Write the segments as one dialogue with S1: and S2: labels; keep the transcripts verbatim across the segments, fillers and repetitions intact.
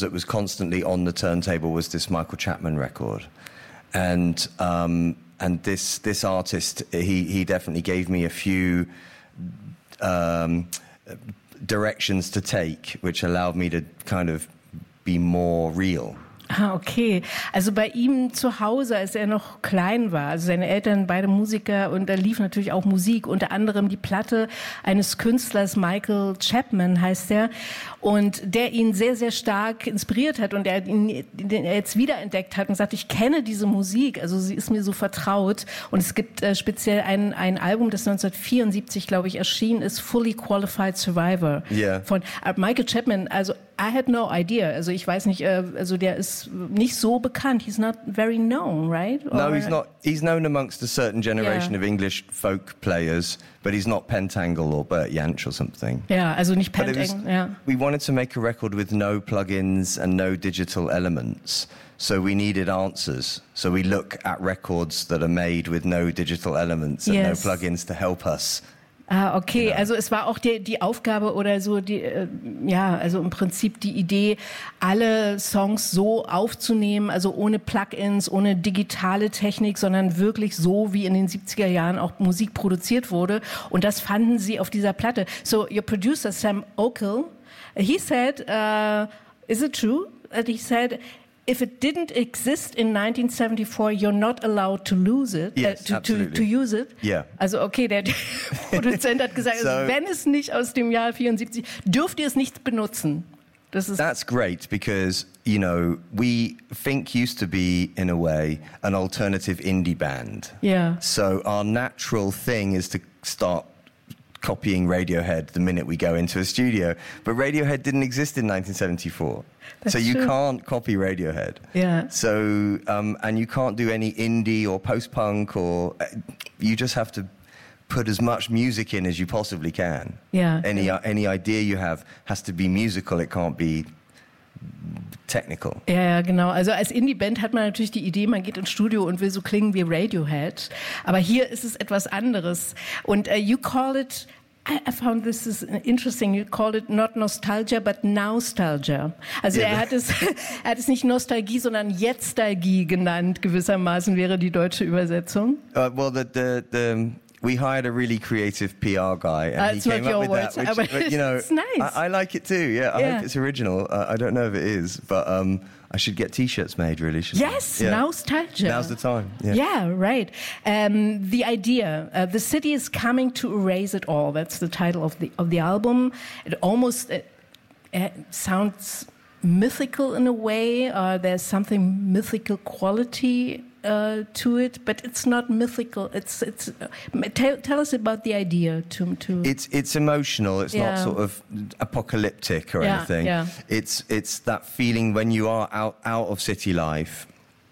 S1: that was constantly on the turntable was this Michael Chapman record. And um, and this this artist, he he definitely gave me a few um, directions to take, which allowed me to kind of be more real.
S2: Ah, okay. Also bei ihm zu Hause, als er noch klein war, also seine Eltern beide Musiker, und da lief natürlich auch Musik, unter anderem die Platte eines Künstlers, Michael Chapman heißt er, und der ihn sehr, sehr stark inspiriert hat und er ihn den er jetzt wiederentdeckt hat und sagt, ich kenne diese Musik, also sie ist mir so vertraut, und es gibt äh, speziell ein, ein Album, das neunzehnhundertvierundsiebzig, glaube ich, erschienen ist, Fully Qualified Survivor,
S1: yeah.
S2: von äh, Michael Chapman. Also I had no idea. Also ich weiß nicht, äh, also der ist nicht so bekannt. He's not very known, right? Or,
S1: no, he's not. He's known amongst a certain generation
S2: yeah.
S1: of English folk players, but he's not Pentangle or Bert Jansch or something.
S2: Ja, also nicht Pentangle. Yeah.
S1: We wanted to make a record with no plugins and no digital elements. So we needed answers. So we look at records that are made with no digital elements and
S2: yes.
S1: no plugins to help us.
S2: Ah, okay.
S1: Genau.
S2: Also es war auch die, die Aufgabe oder so, die, äh, ja, also im Prinzip die Idee, alle Songs so aufzunehmen, also ohne Plugins, ohne digitale Technik, sondern wirklich so, wie in den siebziger Jahren auch Musik produziert wurde. Und das fanden sie auf dieser Platte. So, your producer, Sam Okell, he said, uh, is it true? And he said, if it didn't exist in nineteen seventy-four, you're not allowed to lose it,
S1: yes,
S2: uh, to, to, to use it.
S1: Yeah.
S2: Also okay, der Produzent hat gesagt,
S1: so,
S2: also wenn es nicht aus dem Jahr vierundsiebzig, dürft ihr es nicht benutzen. Das ist
S1: That's great because, you know, we Think used to be, in a way, an alternative indie band.
S2: Yeah.
S1: So our natural thing is to start copying Radiohead the minute we go into a studio. But Radiohead didn't exist in nineteen seventy-four.
S2: That's
S1: so you
S2: true.
S1: can't copy Radiohead.
S2: Yeah.
S1: So, um, and you can't do any indie or post-punk or... Uh, you just have to put as much music in as you possibly can.
S2: Yeah.
S1: Any, uh, any idea you have has to be musical. It can't be technical.
S2: Ja, ja, genau. Also als Indie-Band hat man natürlich die Idee, man geht ins Studio und will so klingen wie Radiohead. Aber hier ist es etwas anderes. Und uh, you call it... I found this is interesting. You called it not nostalgia, but nostalgia. Also
S1: yeah.
S2: er hat es, er hat es nicht Nostalgie, sondern Jetztalgie genannt. Gewissermaßen wäre die deutsche Übersetzung.
S1: Uh, well, the, the the we hired a really creative P R guy, and
S2: uh,
S1: he came up with
S2: words,
S1: that. Which, but, you know,
S2: it's nice.
S1: I, I like it too. Yeah, I
S2: yeah.
S1: hope it's original. Uh, I don't know if it is, but um, I should get T-shirts made. Really,
S2: yes,
S1: yeah.
S2: nostalgia.
S1: Now's the time. Yeah,
S2: yeah right. Um, the idea, uh, the city is coming to erase it all. That's the title of the of the album. It almost uh, it sounds mythical in a way. Uh, there's something mythical quality uh, to it, but it's not mythical. It's it's. Uh, tell, tell us about the idea. To to
S1: it's it's emotional. It's
S2: yeah.
S1: not sort of apocalyptic or
S2: yeah,
S1: anything.
S2: Yeah.
S1: It's it's that feeling when you are out out of city life,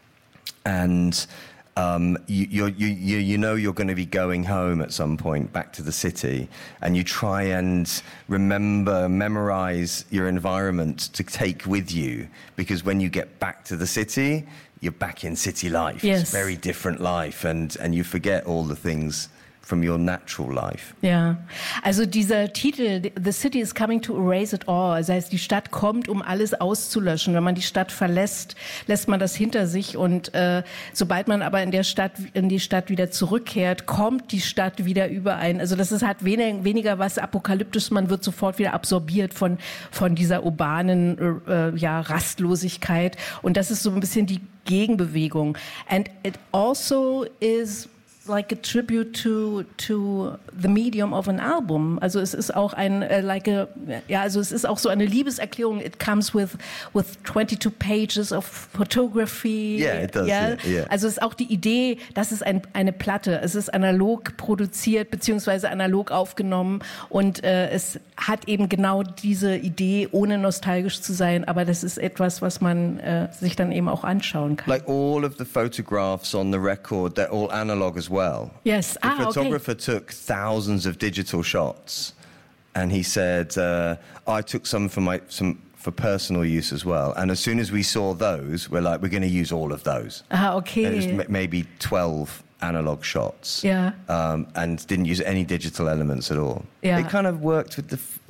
S1: and um, you you're, you you you know you're going to be going home at some point, back to the city, and you try and remember, memorize your environment to take with you, because when you get back to the city, you're back in city life.
S2: Yes.
S1: It's a very different life, and, and you forget all the things from your natural life.
S2: Ja, also dieser Titel, The City is Coming to Erase It All, das heißt, die Stadt kommt, um alles auszulöschen. Wenn man die Stadt verlässt, lässt man das hinter sich, und äh, sobald man aber in der Stadt, in die Stadt wieder zurückkehrt, kommt die Stadt wieder überein. Also das ist halt wenig, weniger was Apokalyptisches, man wird sofort wieder absorbiert von, von dieser urbanen äh, ja, Rastlosigkeit, und das ist so ein bisschen die Gegenbewegung. And it also is like a tribute to to the medium of an album. Also es ist auch ein uh, like a ja also es ist auch so eine Liebeserklärung. It comes with with twenty-two pages of photography.
S1: Yeah, it does.
S2: Ja?
S1: Yeah, yeah.
S2: Also es ist auch die Idee, das ist ein, eine Platte. Es ist analog produziert beziehungsweise analog aufgenommen, und äh, es hat eben genau diese Idee, ohne nostalgisch zu sein. Aber das ist etwas, was man äh, sich dann eben auch anschauen kann.
S1: Like all of the photographs on the record, they're all analog as well.
S2: Yes.
S1: The
S2: ah,
S1: photographer
S2: okay.
S1: took thousands of digital shots, and he said, uh, "I took some for my some for personal use as well." And as soon as we saw those, we're like, "We're going to use all of those."
S2: Ah, okay.
S1: And it was m- maybe twelve analog shots.
S2: Yeah.
S1: Um, and didn't use any digital elements at all.
S2: Yeah.
S1: It kind of worked with the f-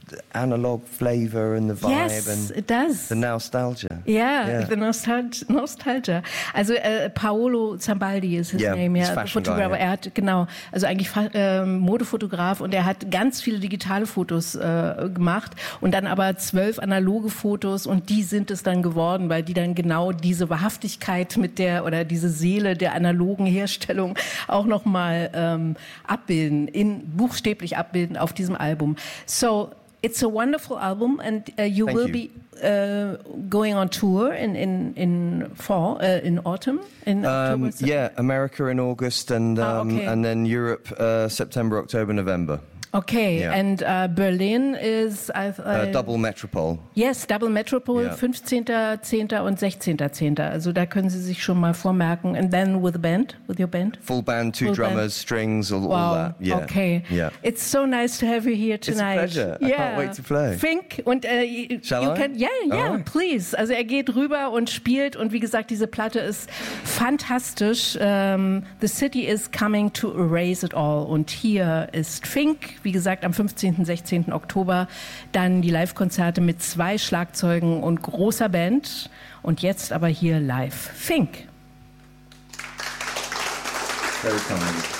S1: analog flavour and the vibe
S2: yes,
S1: and
S2: it does.
S1: the nostalgia.
S2: Yeah,
S1: Yeah.
S2: the nostalgia. nostalgia. Also äh, Paolo Zambaldi ist his
S1: Yeah,
S2: name,
S1: he's
S2: ja,
S1: fashion
S2: Fotograf.
S1: guy, yeah.
S2: Er hat genau, also eigentlich ähm, Modefotograf und er hat ganz viele digitale Fotos äh, gemacht und dann aber zwölf analoge Fotos und die sind es dann geworden, weil die dann genau diese Wahrhaftigkeit mit der oder diese Seele der analogen Herstellung auch noch mal ähm, abbilden, in buchstäblich abbilden auf diesem Album. So it's a wonderful album, and uh, you
S1: Thank
S2: will
S1: you.
S2: be uh, going on tour in in in fall, uh, in autumn, in
S1: Um,
S2: October.
S1: yeah, America in August and um,
S2: Ah, okay.
S1: and then Europe uh, September, October, November.
S2: Okay,
S1: Yeah.
S2: and uh, Berlin is uh,
S1: Uh, double Metropole.
S2: Yes, Double Metropole,
S1: Yeah.
S2: fünfzehnten zehnten und sechzehnten zehnten Also da können Sie sich schon mal vormerken. And then with a band, with your band.
S1: Full band, two
S2: Full
S1: drummers,
S2: band.
S1: strings, all, all
S2: Wow.
S1: that. Yeah.
S2: Okay.
S1: Yeah.
S2: It's so nice to have you here
S1: It's a
S2: tonight.
S1: pleasure. I can't wait to play.
S2: Fink und äh, you
S1: Shall
S2: you
S1: I?
S2: can, yeah, yeah,
S1: Alright.
S2: please. Also er geht rüber und spielt und wie gesagt, diese Platte ist fantastisch. Um, The City is coming to erase it all. Und hier ist Fink, wie gesagt, am fünfzehnten sechzehnten Oktober. Dann die Live-Konzerte mit zwei Schlagzeugen und großer Band. Und jetzt aber hier live. Fink.
S1: Very kind.